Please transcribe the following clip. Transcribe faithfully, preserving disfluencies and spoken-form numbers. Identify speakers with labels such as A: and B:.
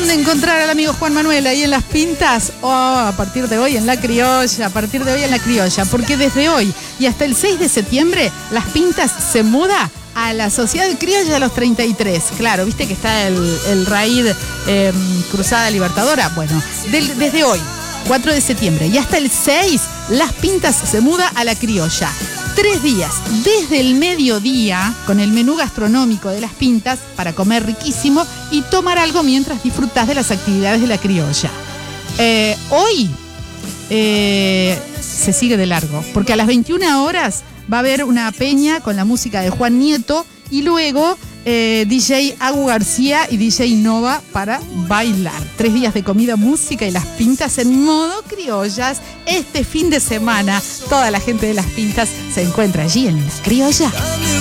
A: ¿Dónde encontrar al amigo Juan Manuel? Ahí en Las Pintas. Oh, a partir de hoy en La Criolla. A partir de hoy en La Criolla. Porque desde hoy y hasta el seis de septiembre, Las Pintas se muda a la Sociedad Criolla de los treinta y tres. Claro, viste que está el, el raíz eh, Cruzada Libertadora. Bueno, del, desde hoy, cuatro de septiembre y hasta el seis, Las Pintas se muda a La Criolla. Tres días, desde el mediodía, con el menú gastronómico de Las Pintas, para comer riquísimo y tomar algo mientras disfrutás de las actividades de La Criolla. Eh, hoy eh, se sigue de largo, porque a las veintiuna horas va a haber una peña con la música de Juan Nieto y luego eh, D J Agu García y D J Nova para bailar. Tres días de comida, música y Las Pintas en modo criollas. Este fin de semana toda la gente de Las Pintas se encuentra allí en La Criolla.